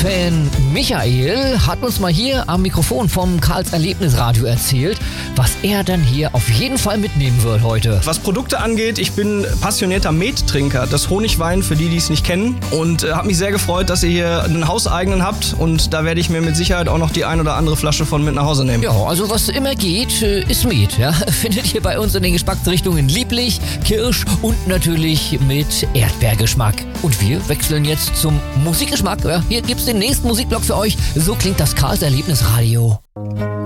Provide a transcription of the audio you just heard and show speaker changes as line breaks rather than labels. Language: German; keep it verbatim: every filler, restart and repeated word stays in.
Fan Michael hat uns mal hier am Mikrofon vom Karls Erlebnisradio erzählt, was er dann hier auf jeden Fall mitnehmen wird heute.
Was Produkte angeht, ich bin passionierter Mettrinker, das Honigwein für die, die es nicht kennen, und äh, habe mich sehr gefreut, dass ihr hier einen hauseigenen habt, und da werde ich mir mit Sicherheit auch noch die ein oder andere Flasche von mit nach Hause nehmen.
Ja, also was immer geht, ist Met, ja. Findet ihr bei uns in den Geschmacksrichtungen lieblich, Kirsch und natürlich mit Erdbeergeschmack. Und wir wechseln jetzt zum Musikgeschmack. Ja, hier gibt's den nächsten Musikblock für euch. So klingt das Karls Erlebnisradio.